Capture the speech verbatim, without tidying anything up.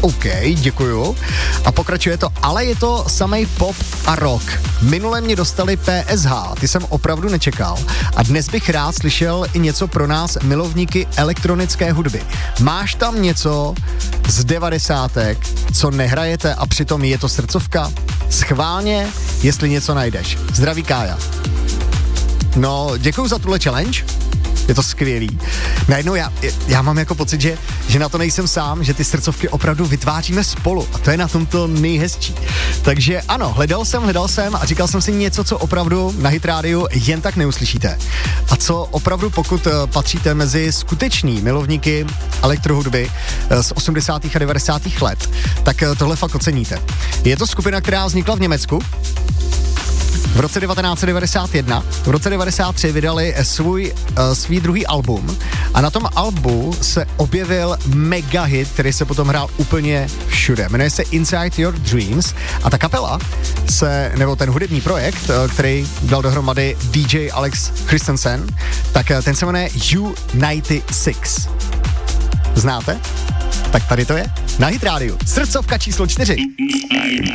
OK, děkuju. A pokračuje to, ale je to samej pop a rock. Minule mě dostali P S H, ty jsem opravdu nečekal. A dnes bych rád slyšel i něco pro nás, milovníky elektronické hudby. Máš tam něco z devadesátek, co nehrajete a přitom je to srdcovka? Schválně, jestli něco najdeš. Zdraví Kája. No, děkuju za tuhle challenge. Je to skvělý. Najednou já, já mám jako pocit, že, že na to nejsem sám, že ty srdcovky opravdu vytváříme spolu a to je na tomto nejhezčí. Takže ano, hledal jsem, hledal jsem a říkal jsem si něco, co opravdu na Hit rádiu jen tak neuslyšíte. A co opravdu, pokud patříte mezi skutečný milovníky elektrohudby z osmdesátých a devadesátých let, tak tohle fakt oceníte. Je to skupina, která vznikla v Německu v roce devatenáct set devadesát jedna, v roce devadesát tři vydali svůj, uh, svý druhý album a na tom albu se objevil mega hit, který se potom hrál úplně všude. Jmenuje se Inside Your Dreams a ta kapela se, nebo ten hudební projekt, uh, který dal dohromady D J Alex Christensen, tak uh, ten se jmenuje U devadesát šest. Znáte? Tak tady to je na Hit rádiu. Srdcovka číslo čtyři.